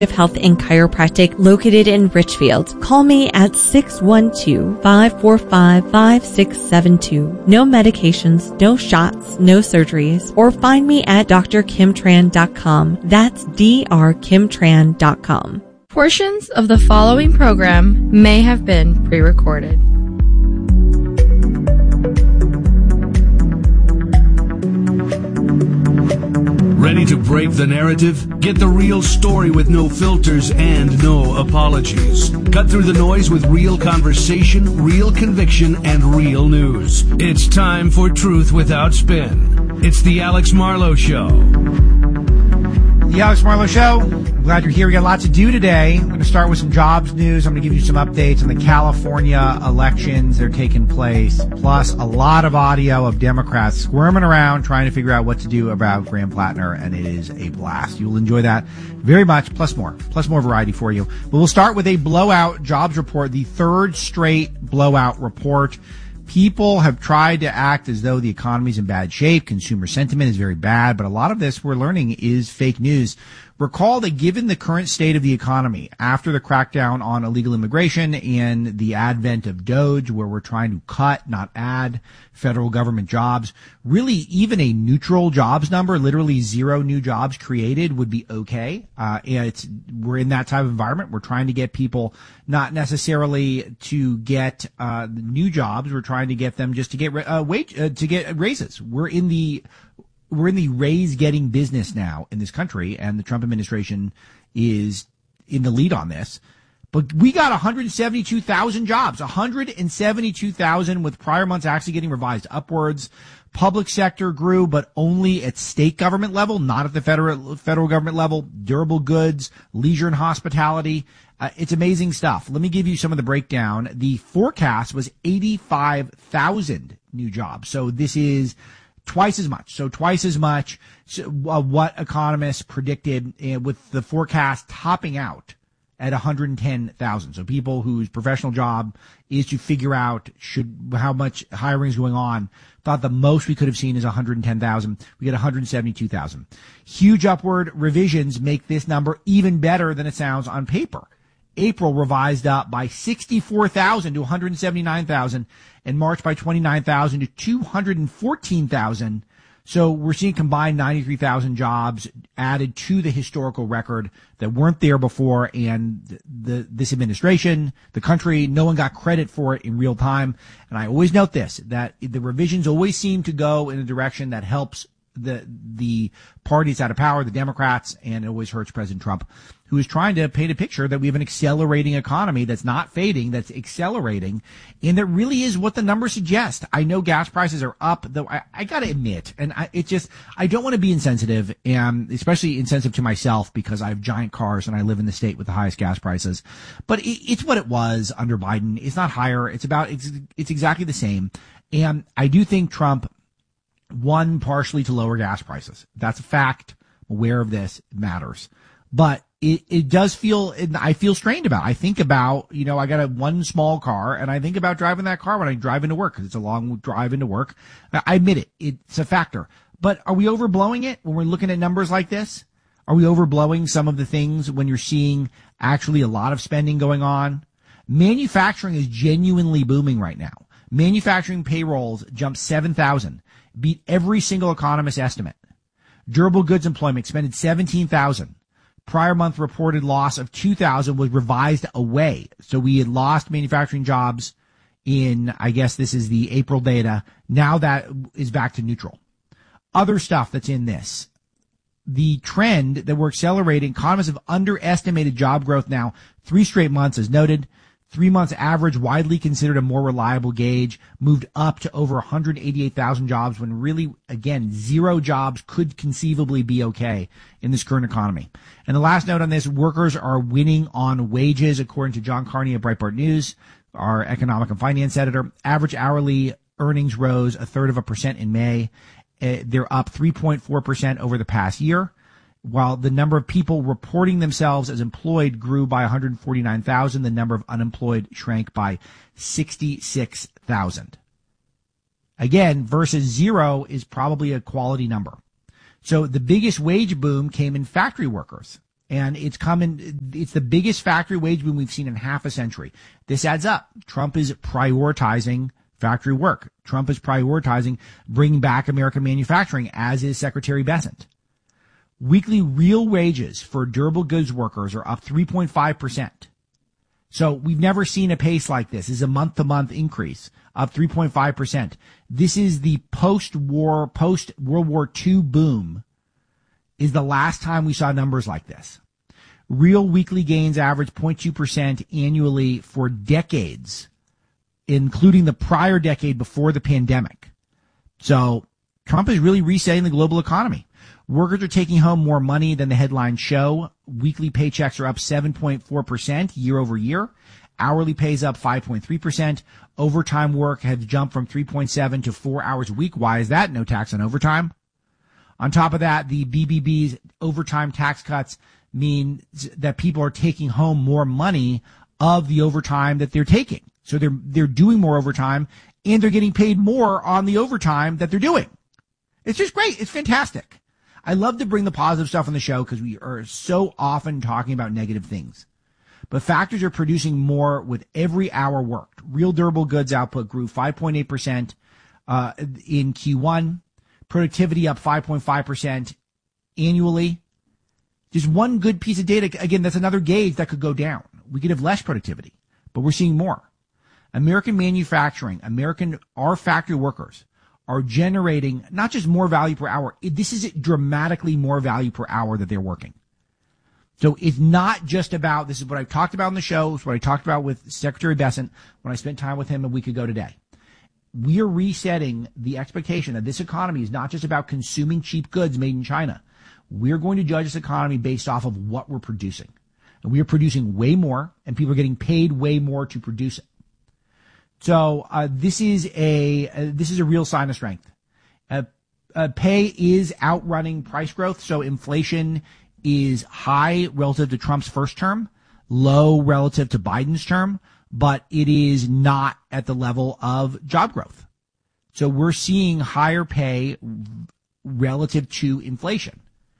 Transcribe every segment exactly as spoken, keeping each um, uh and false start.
Health and Chiropractic located in Richfield. Call me at six one two, five four five, five six seven two. No medications, no shots, no surgeries. Or find me at d r kim tran dot com. That's d r kim tran dot com. Portions of the following program may have been pre-recorded. Ready to break the narrative? Get the real story with no filters and no apologies. Cut through the noise with real conversation, real conviction, and real news. It's time for Truth Without Spin. It's the Alex Marlow Show. The Alex Marlow Show. I'm glad you're here. We got a lot to do today. I'm going to start with some jobs news. I'm going to give you some updates on the California elections that are taking place, plus a lot of audio of Democrats squirming around trying to figure out what to do about Graham Plattner, and it is a blast. You'll enjoy that very much, plus more, plus more variety for you. But we'll start with a blowout jobs report, the third straight blowout report. People have tried to act as though the economy's in bad shape. Consumer sentiment is very bad, but a lot of this we're learning is fake news. Recall that given the current state of the economy, after the crackdown on illegal immigration and the advent of DOGE, where we're trying to cut, not add, federal government jobs, really even a neutral jobs number, literally zero new jobs created, would be okay. Uh, and it's, we're in that type of environment. We're trying to get people not necessarily to get uh, new jobs. We're trying to get them just to get uh, wage uh, to get raises. We're in the We're in the raise getting business now in this country, and the Trump administration is in the lead on this. But we got one hundred seventy-two thousand jobs, one hundred seventy-two thousand, with prior months actually getting revised upwards. Public sector grew, but only at state government level, not at the federal federal government level. Durable goods, leisure and hospitality. Uh, it's amazing stuff. Let me give you some of the breakdown. The forecast was eighty-five thousand new jobs. So this is twice as much. So twice as much so, uh, what economists predicted, uh, with the forecast topping out at one hundred ten thousand. So people whose professional job is to figure out should how much hiring is going on thought the most we could have seen is one hundred ten thousand. We get one hundred seventy-two thousand. Huge upward revisions make this number even better than it sounds on paper. April revised up by sixty-four thousand to one hundred seventy-nine thousand, and March by twenty-nine thousand to two hundred fourteen thousand. So we're seeing combined ninety-three thousand jobs added to the historical record that weren't there before, and the this administration, the country, no one got credit for it in real time. And I always note this, that the revisions always seem to go in a direction that helps the the parties out of power, the Democrats, and it always hurts President Trump, who is trying to paint a picture that we have an accelerating economy that's not fading, that's accelerating, and that really is what the numbers suggest. I know gas prices are up, though I, I got to admit, and I, it just, I don't want to be insensitive, and especially insensitive to myself because I have giant cars and I live in the state with the highest gas prices. But it, it's what it was under Biden. It's not higher. It's about, it's, it's exactly the same. And I do think Trump won partially to lower gas prices. That's a fact. I'm aware of this. It matters. But it, it does feel, I feel strained about it. I think about, you know, I got a one small car, and I think about driving that car when I drive into work, because it's a long drive into work. I admit it. It's a factor. But are we overblowing it when we're looking at numbers like this? Are we overblowing some of the things when you're seeing actually a lot of spending going on? Manufacturing is genuinely booming right now. Manufacturing payrolls jumped seven thousand. Beat every single economist estimate. Durable goods employment expended seventeen thousand. Prior month reported loss of two thousand was revised away. So we had lost manufacturing jobs in, I guess this is the April data. Now that is back to neutral. Other stuff that's in this. The trend that we're accelerating, economists have underestimated job growth now three straight months, as noted. Three months average, widely considered a more reliable gauge, moved up to over one hundred eighty-eight thousand jobs, when really, again, zero jobs could conceivably be okay in this current economy. And the last note on this, workers are winning on wages, according to John Carney of Breitbart News, our economic and finance editor. Average hourly earnings rose a third of a percent in May. Uh, they're up three point four percent over the past year, while the number of people reporting themselves as employed grew by one hundred forty-nine thousand. The number of unemployed shrank by sixty-six thousand. Again, versus zero is probably a quality number. So the biggest wage boom came in factory workers. And it's coming, it's the biggest factory wage boom we've seen in half a century. This adds up. Trump is prioritizing factory work. Trump is prioritizing bringing back American manufacturing, as is Secretary Bessent. Weekly real wages for durable goods workers are up three point five percent. So we've never seen a pace like this. This is a month-to-month increase, up three point five percent. This is the post-war, post-World War Two boom, is the last time we saw numbers like this. Real weekly gains average zero point two percent annually for decades, including the prior decade before the pandemic. So Trump is really resetting the global economy. Workers are taking home more money than the headlines show. Weekly paychecks are up seven point four percent year over year. Hourly pay is up five point three percent. Overtime work has jumped from three point seven to four hours a week. Why is that? No tax on overtime. On top of that, the B B B's overtime tax cuts mean that people are taking home more money of the overtime that they're taking. So they're, they're doing more overtime and they're getting paid more on the overtime that they're doing. It's just great. It's fantastic. I love to bring the positive stuff on the show because we are so often talking about negative things. But factories are producing more with every hour worked. Real durable goods output grew five point eight percent uh, in Q one. Productivity up five point five percent annually. Just one good piece of data. Again, that's another gauge that could go down. We could have less productivity, but we're seeing more. American manufacturing, American, our factory workers are generating not just more value per hour. This is dramatically more value per hour that they're working. So it's not just about, this is what I talked about on the show, it's what I talked about with Secretary Bessent when I spent time with him a week ago today. We are resetting the expectation that this economy is not just about consuming cheap goods made in China. We're going to judge this economy based off of what we're producing. And we are producing way more, and people are getting paid way more to produce it. So uh, this is a uh, this is a real sign of strength. Uh, uh, pay is outrunning price growth, so inflation is high relative to Trump's first term, low relative to Biden's term, but it is not at the level of job growth. So we're seeing higher pay relative to inflation.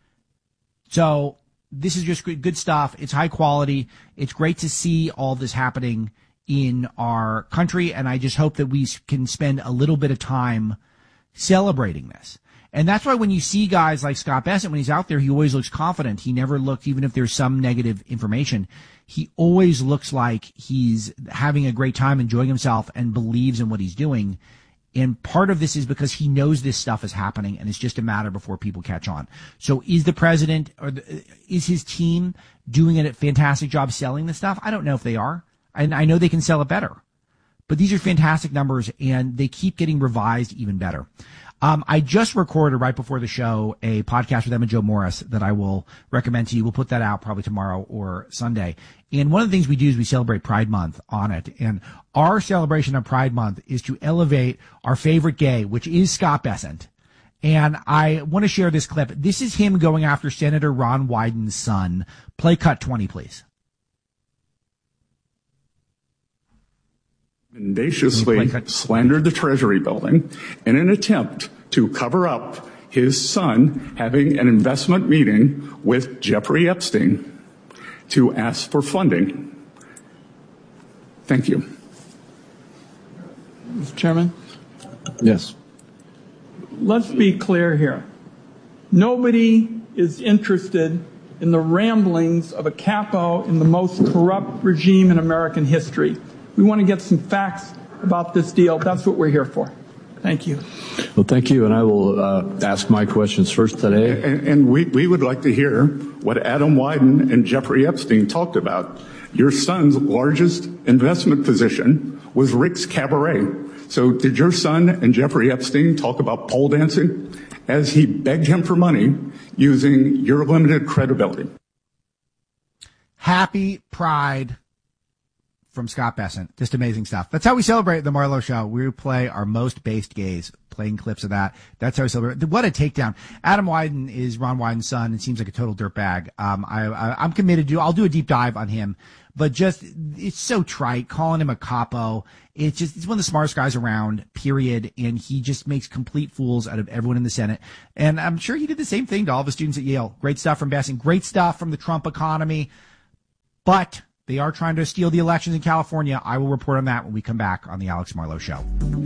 So this is just good stuff. It's high quality. It's great to see all this happening in our country, and I just hope that we can spend a little bit of time celebrating this. And that's why when you see guys like Scott Bessent, when he's out there, he always looks confident. He never looked, even if there's some negative information, he always looks like he's having a great time, enjoying himself, and believes in what he's doing. And part of this is because he knows this stuff is happening, and it's just a matter before people catch on. So is the president, or the, is his team doing a fantastic job selling this stuff? I don't know if they are. And I know they can sell it better. But these are fantastic numbers, and they keep getting revised even better. Um, I just recorded right before the show a podcast with Emma Jo Morris that I will recommend to you. We'll put that out probably tomorrow or Sunday. And one of the things we do is we celebrate Pride Month on it. And our celebration of Pride Month is to elevate our favorite gay, which is Scott Bessent. And I want to share this clip. This is him going after Senator Ron Wyden's son. Play cut twenty, please. Mendaciously slandered the Treasury building in an attempt to cover up his son having an investment meeting with Jeffrey Epstein to ask for funding. Thank you. Mister Chairman? Yes. Let's be clear here. Nobody is interested in the ramblings of a capo in the most corrupt regime in American history. We want to get some facts about this deal. That's what we're here for. Thank you. Well, thank you, and I will uh, ask my questions first today. And, and we, we would like to hear what Adam Wyden and Jeffrey Epstein talked about. Your son's largest investment position was Rick's Cabaret. So did your son and Jeffrey Epstein talk about pole dancing as he begged him for money using your limited credibility? Happy Pride from Scott Bessent. Just amazing stuff. That's how we celebrate the Marlowe Show. We play our most based gays playing clips of that. That's Harry Silver. What a takedown. Adam Wyden is Ron Wyden's son and seems like a total dirtbag. Um, I, I, I'm committed to, I'll do a deep dive on him, but just, it's so trite, calling him a capo. It's just, he's one of the smartest guys around, period. And he just makes complete fools out of everyone in the Senate. And I'm sure he did the same thing to all of the students at Yale. Great stuff from Bassin, great stuff from the Trump economy. But they are trying to steal the elections in California. I will report on that when we come back on the Alex Marlowe Show.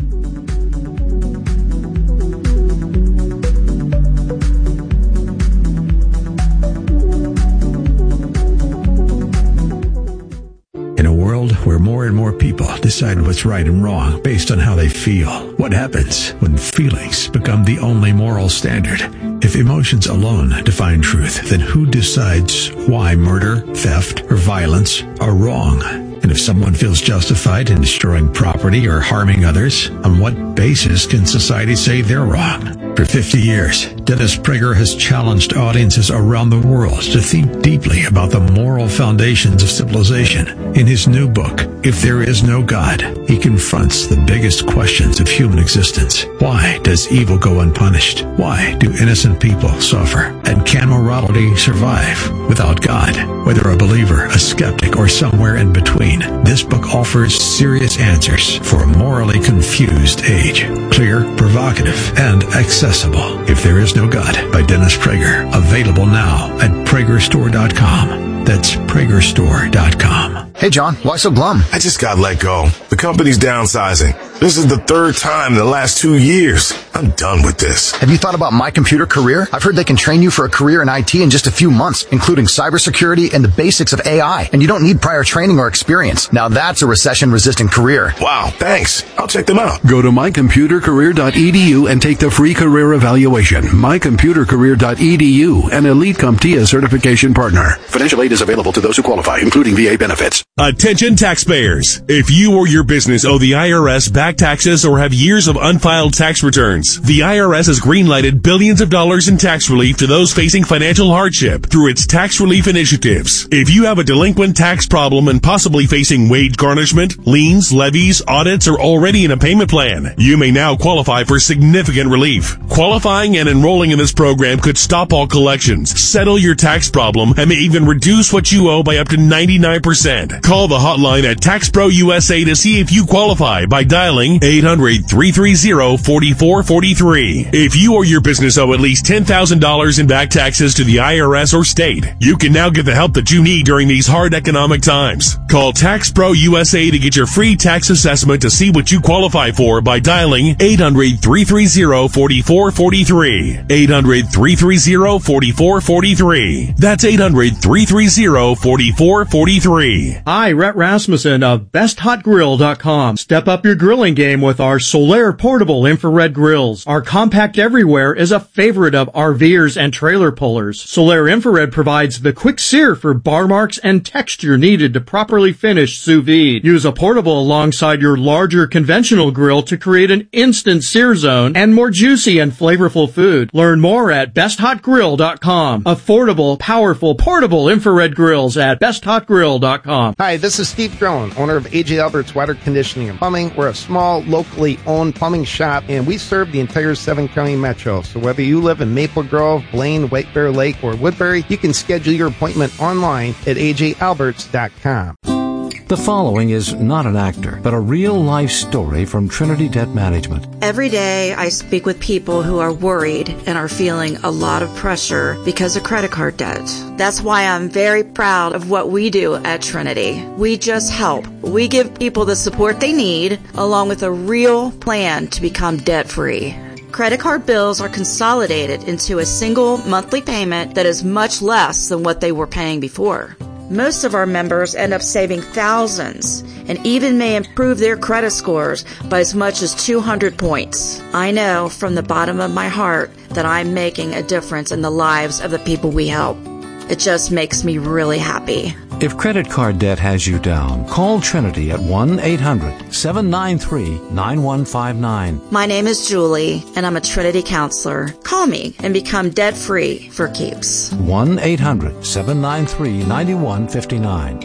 In a world where more and more people decide what's right and wrong based on how they feel, what happens when feelings become the only moral standard? If emotions alone define truth, then who decides why murder, theft, or violence are wrong? And if someone feels justified in destroying property or harming others, on what basis can society say they're wrong? For fifty years, Dennis Prager has challenged audiences around the world to think deeply about the moral foundations of civilization. In his new book, If There Is No God, he confronts the biggest questions of human existence. Why does evil go unpunished? Why do innocent people suffer? And can morality survive without God? Whether a believer, a skeptic, or somewhere in between, this book offers serious answers for a morally confused age. Clear, provocative, and accessible. If There Is No God by Dennis Prager. Available now at Prager Store dot com. That's Prager Store dot com. Hey, John, why so glum? I just got let go. The company's downsizing. This is the third time in the last two years. I'm done with this. Have you thought about My Computer Career? I've heard they can train you for a career in I T in just a few months, including cybersecurity and the basics of A I. And you don't need prior training or experience. Now that's a recession-resistant career. Wow, thanks. I'll check them out. Go to my computer career dot e d u and take the free career evaluation. my computer career dot e d u, an Elite CompTIA certification partner. Financial aid is available to those who qualify, including V A benefits. Attention taxpayers. If you or your business owe the I R S back taxes or have years of unfiled tax returns, the I R S has greenlighted billions of dollars in tax relief to those facing financial hardship through its tax relief initiatives. If you have a delinquent tax problem and possibly facing wage garnishment, liens, levies, audits, or already in a payment plan, you may now qualify for significant relief. Qualifying and enrolling in this program could stop all collections, settle your tax problem, and may even reduce what you owe by up to ninety-nine percent. Call the hotline at TaxPro U S A to see if you qualify by dialing eight hundred, three three zero, four four four three. If you or your business owe at least ten thousand dollars in back taxes to the I R S or state, you can now get the help that you need during these hard economic times. Call TaxPro U S A to get your free tax assessment to see what you qualify for by dialing eight hundred, three three zero, four four four three. eight hundred, three three zero, four four four three. That's eight hundred, three three zero, four four four three. Hi, Rhett Rasmussen of best hot grill dot com. Step up your grilling game with our Solaire portable infrared grills. Our compact everywhere is a favorite of RVers and trailer pullers. Solaire infrared provides the quick sear for bar marks and texture needed to properly finish sous vide. Use a portable alongside your larger conventional grill to create an instant sear zone and more juicy and flavorful food. Learn more at best hot grill dot com. Affordable, powerful, portable infrared grills at best hot grill dot com. Hi, this is Steve Drone, owner of A J Albert's Water Conditioning and Plumbing. We're a small, locally owned plumbing shop, and we serve the entire seven-county metro. So whether you live in Maple Grove, Blaine, White Bear Lake, or Woodbury, you can schedule your appointment online at A J Alberts dot com. The following is not an actor, but a real-life story from Trinity Debt Management. Every day I speak with people who are worried and are feeling a lot of pressure because of credit card debt. That's why I'm very proud of what we do at Trinity. We just help. We give people the support they need, along with a real plan to become debt-free. Credit card bills are consolidated into a single monthly payment that is much less than what they were paying before. Most of our members end up saving thousands and even may improve their credit scores by as much as two hundred points. I know from the bottom of my heart that I'm making a difference in the lives of the people we help. It just makes me really happy. If credit card debt has you down, call Trinity at one eight hundred, seven nine three, nine one five nine. My name is Julie, and I'm a Trinity counselor. Call me and become debt-free for keeps. one eight hundred, seven nine three, nine one five nine.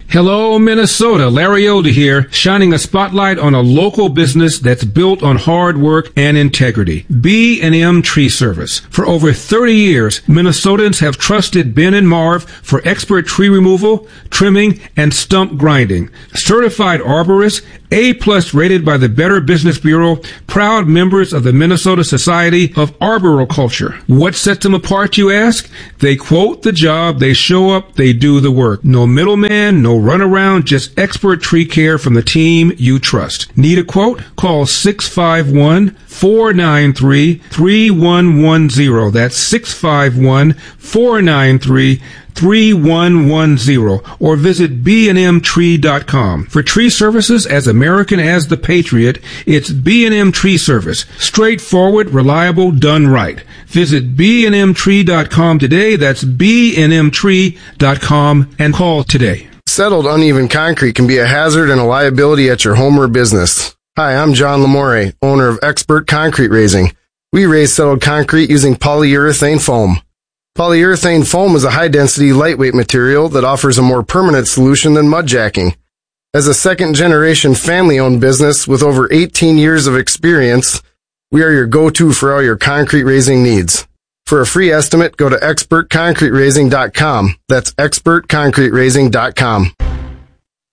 Hello, Minnesota. Larry Elder here, shining a spotlight on a local business that's built on hard work and integrity. B and M Tree Service. For over thirty years, Minnesotans have trusted Ben and Marv for expert tree removal, trimming, and stump grinding. Certified arborists, A-plus rated by the Better Business Bureau, proud members of the Minnesota Society of Arboriculture. What sets them apart, you ask? They quote the job, they show up, they do the work. No middleman, no runaround, just expert tree care from the team you trust. Need a quote? Call six five one, four nine three, three one one zero. That's six five one, four nine three, three one one zero, or visit b and m tree dot com. For tree services as American as the Patriot, it's B and M Tree Service. Straightforward, reliable, done right. Visit b and m tree dot com today. That's b and m tree dot com, and call today. Settled uneven concrete can be a hazard and a liability at your home or business. Hi, I'm John Lamore, owner of Expert Concrete Raising. We raise settled concrete using polyurethane foam. Polyurethane foam is a high-density, lightweight material that offers a more permanent solution than mudjacking. As a second-generation family-owned business with over eighteen years of experience, we are your go-to for all your concrete raising needs. For a free estimate, go to expert concrete raising dot com. That's expert concrete raising dot com.